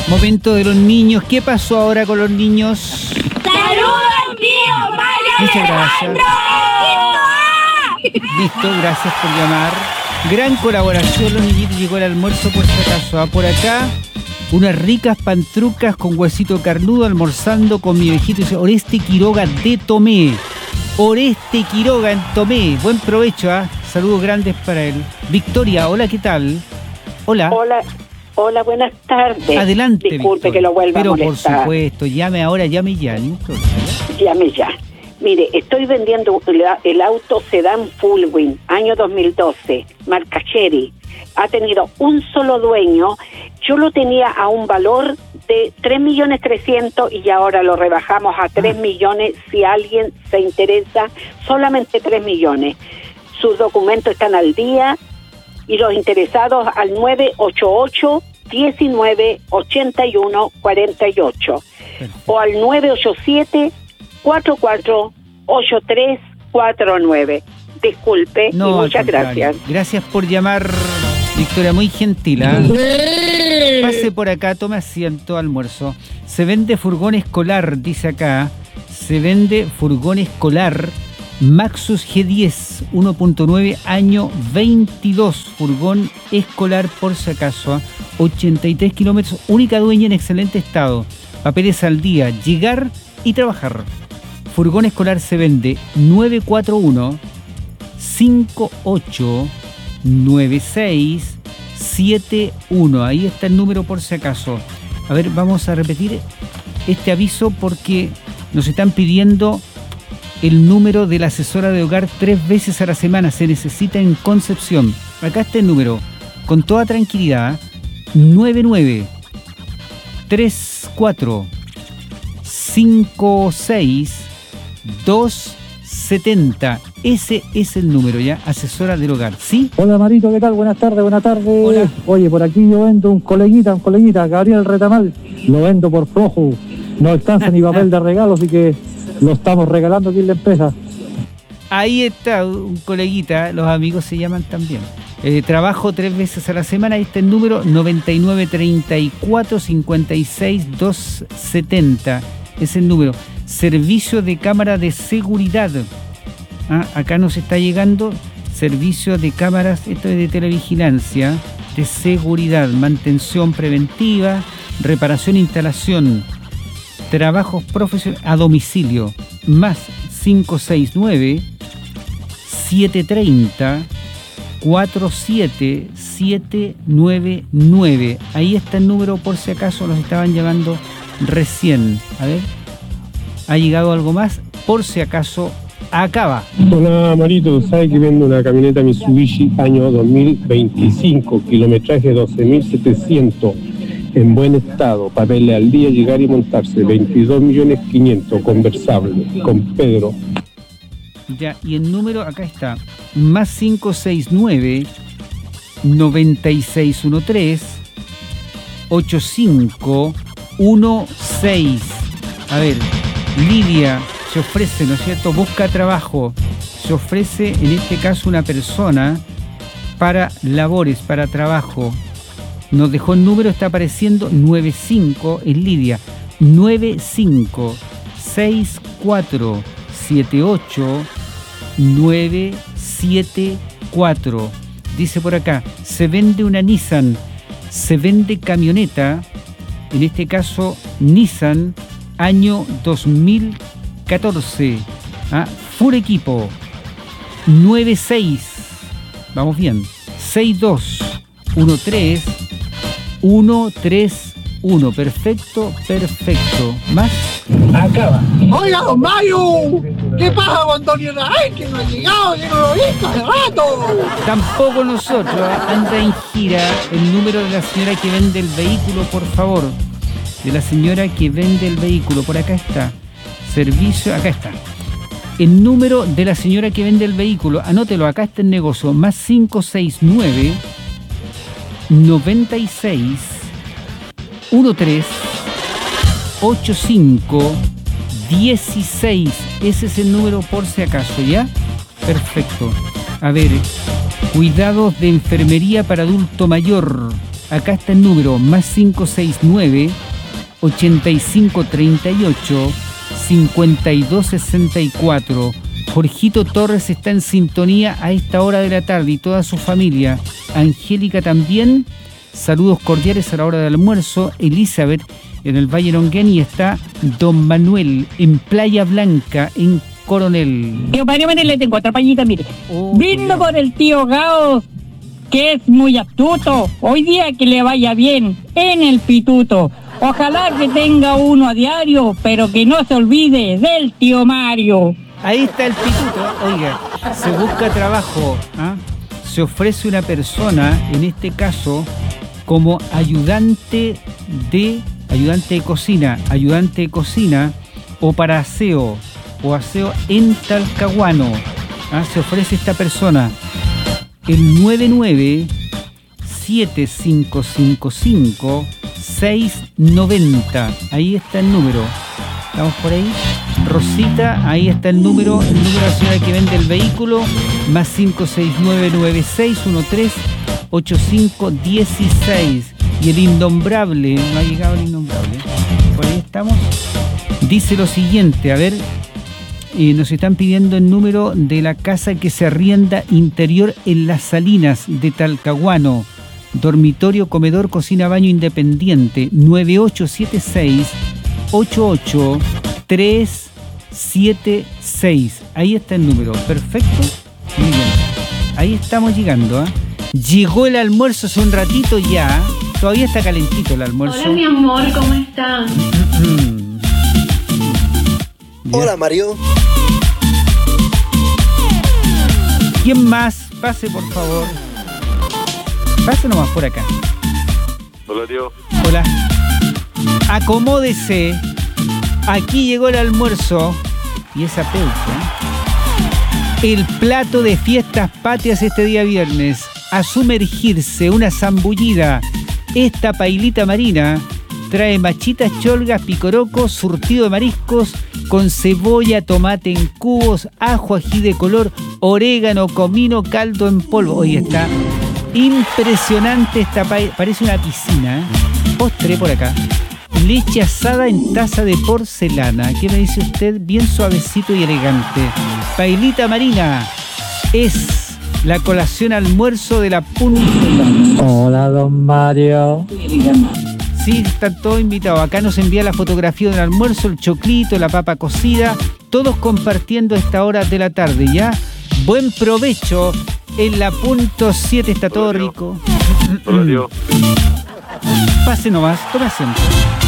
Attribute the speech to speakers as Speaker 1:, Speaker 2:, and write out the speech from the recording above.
Speaker 1: Momento de los niños. ¿Qué pasó ahora con los niños?
Speaker 2: ¡Saludos, tío Mario!
Speaker 1: Muchas gracias. Listo, gracias por llamar. Gran colaboración, los niñitos. Llegó el almuerzo por si acaso. Por acá, unas ricas pantrucas con huesito carnudo almorzando con mi viejito. Dice Oreste Quiroga de Tomé. Oreste Quiroga en Tomé. Buen provecho, ¿ah? Saludos grandes para él. Victoria, hola, ¿qué tal? Hola.
Speaker 3: Hola, buenas tardes.
Speaker 1: Adelante,
Speaker 3: Disculpe
Speaker 1: Victoria.
Speaker 3: que lo vuelva
Speaker 1: Pero
Speaker 3: a molestar.
Speaker 1: por supuesto, llame ahora, llame ya. ¿No?
Speaker 3: Llame ya. Mire, estoy vendiendo el auto sedán Fullwing, año 2012, marca Chery. Ha tenido un solo dueño. Yo lo tenía a un valor de 3.300.000 y ahora lo rebajamos a 3 millones. Si alguien se interesa, solamente 3 millones. Sus documentos están al día y los interesados al 988-1981-48 o al 987-448349. Disculpe y muchas gracias.
Speaker 1: Gracias por llamar, Victoria, muy gentil. Pase por acá, tome asiento, almuerzo. Se vende furgón escolar, dice acá. Se vende furgón escolar Maxus G10 1.9 año 22. Furgón escolar por si acaso. 83 kilómetros, única dueña en excelente estado. Papeles al día, llegar y trabajar. Furgón escolar se vende 941-589671. Ahí está el número por si acaso. A ver, vamos a repetir este aviso porque nos están pidiendo el número de la asesora de hogar 3 veces a la semana. Se necesita en Concepción. Acá está el número. Con toda tranquilidad. 99-34-56-270. Ese es el número, ya, asesora del hogar, ¿sí?
Speaker 4: Hola Marito, ¿qué tal? Buenas tardes.
Speaker 1: Hola.
Speaker 4: Oye, por aquí yo vendo un coleguita, Gabriel Retamal. Lo vendo por flojo. No alcanza ni papel de regalo, así que lo estamos regalando aquí en la empresa.
Speaker 1: Ahí está un coleguita, los amigos se llaman también. Trabajo 3 veces a la semana. Ahí está el número 99-34-56-270. Es el número. Servicio de cámara de seguridad. Acá nos está llegando servicio de cámaras, esto es de televigilancia, de seguridad, mantención preventiva, reparación, instalación, trabajos profesionales a domicilio, más 569-730-47799. Ahí está el número por si acaso los estaban llamando recién. A ver, ¿ha llegado algo más? Por si acaso acaba.
Speaker 5: Hola Marito, ¿sabe que vendo una camioneta Mitsubishi año 2025, kilometraje 12.700, en buen estado, papeles al día, llegar y montarse, 22.500.000, conversable, con Pedro?
Speaker 1: Ya, y el número acá está, más 569-9613-8516. A ver, Lidia se ofrece, ¿no es cierto? Busca trabajo. Se ofrece, en este caso, una persona para labores, para trabajo. Nos dejó el número, está apareciendo 95, es Lidia. 95-6478-974. Dice por acá, se vende una Nissan, se vende camioneta, en este caso Nissan, año 2014, full equipo, 96, vamos bien, 6213-131, perfecto, más.
Speaker 4: Acaba.
Speaker 6: Oiga, don Mario, ¿qué pasa con Don Israel? Que no ha llegado, que no lo he visto hace rato.
Speaker 1: Tampoco nosotros, anda en gira. El número de la señora que vende el vehículo, por favor. De la señora que vende el vehículo, por acá está. Servicio, acá está. El número de la señora que vende el vehículo, anótelo, acá está el negocio, más 569 96 13 85 16. Ese es el número por si acaso, ¿ya? Perfecto. A ver, cuidados de enfermería para adulto mayor. Acá está el número más 569 8538 5264. Jorgito Torres está en sintonía a esta hora de la tarde y toda su familia. Angélica también. Saludos cordiales a la hora del almuerzo. Elizabeth en el Valle Longuén, y está Don Manuel en Playa Blanca, en Coronel.
Speaker 7: Tío Mario, le tengo otra pañita, mire. Vino por el tío Gao, que es muy astuto. Hoy día que le vaya bien en el pituto. Ojalá que tenga uno a diario, pero que no se olvide del tío Mario.
Speaker 1: Ahí está el pituto. Oiga, se busca trabajo, ¿ah? Se ofrece una persona, en este caso, como ayudante de cocina, o para aseo, en Talcahuano. ¿Ah? Se ofrece esta persona. El 99-7555-690. Ahí está el número. ¿Estamos por ahí? Rosita, ahí está el número de la señora que vende el vehículo, más 569-9613-8516. Y el innombrable, no ha llegado el innombrable, por ahí estamos. Dice lo siguiente, a ver, nos están pidiendo el número de la casa que se arrienda interior en Las Salinas de Talcahuano. Dormitorio, comedor, cocina, baño independiente. 9876-88376. Ahí está el número. Perfecto. Muy bien. Ahí estamos llegando, ¿eh? Llegó el almuerzo hace un ratito ya. Todavía está calentito el almuerzo.
Speaker 8: Hola, mi amor, ¿cómo estás?
Speaker 9: Hola, Mario.
Speaker 1: ¿Quién más? Pase, por favor. Pase nomás por acá.
Speaker 10: Hola, tío.
Speaker 1: Hola. Acomódese. Aquí llegó el almuerzo. Y esa peuca. El plato de fiestas patrias este día viernes. A sumergirse, una zambullida. Esta pailita marina trae machitas, cholgas, picoroco, surtido de mariscos con cebolla, tomate en cubos, ajo, ají de color, orégano, comino, caldo en polvo. Oye, está impresionante esta paella, parece una piscina, ¿eh? Postre por acá. Leche asada en taza de porcelana. ¿Qué me dice usted? Bien suavecito y elegante. Pailita marina es la colación almuerzo de la punta.
Speaker 4: Hola, don Mario.
Speaker 1: Sí, están todos invitados. Acá nos envía la fotografía del almuerzo, el choclito, la papa cocida, todos compartiendo a esta hora de la tarde, ¿ya? Buen provecho. En la punto 7 está todo rico.
Speaker 10: Hola, tío.
Speaker 1: Pase nomás, tome asiento.